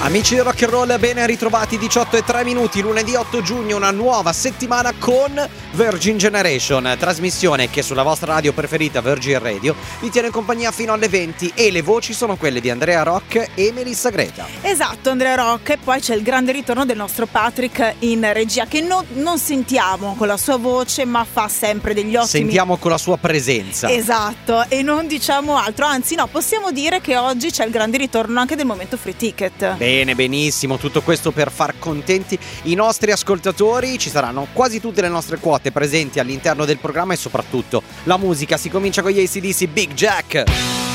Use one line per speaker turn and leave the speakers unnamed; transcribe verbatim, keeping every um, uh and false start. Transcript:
Amici del rock and roll, ben ritrovati, diciotto e tre minuti, lunedì otto giugno, una nuova settimana con Virgin Generation, trasmissione che sulla vostra radio preferita Virgin Radio vi tiene compagnia fino alle venti e le voci sono quelle di Andrea Rock e Melissa Greta.
Esatto, Andrea Rock, e poi c'è il grande ritorno del nostro Patrick in regia che no, non sentiamo con la sua voce ma fa sempre degli ottimi...
Sentiamo con la sua presenza.
Esatto, e non diciamo altro, anzi no, possiamo dire che oggi c'è il grande ritorno anche del momento free ticket.
Bene, benissimo, tutto questo per far contenti i nostri ascoltatori. Ci saranno quasi tutte le nostre quote presenti all'interno del programma e soprattutto la musica. Si comincia con gli A C/D C, Big Jack.